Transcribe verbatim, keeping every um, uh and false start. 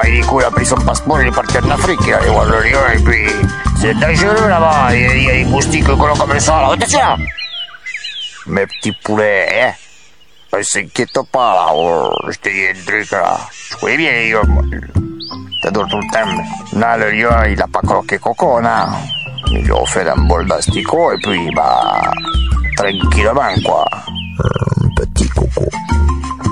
du coup il a pris son passeport, il est parti en Afrique, il allait voir le lion et puis c'est dangereux là-bas, il y a, il y a des moustiques gros comme ça, là, attention. Mes petits poulets, hein, ne s'inquiète pas là, oh, je te dis un truc là, je connais bien les lions, moi. T'adores tout le temps, non, le lion il a pas croqué Coco, non, il lui a fait un bol d'asticot et puis bah, tranquillement quoi. Un petit Coco.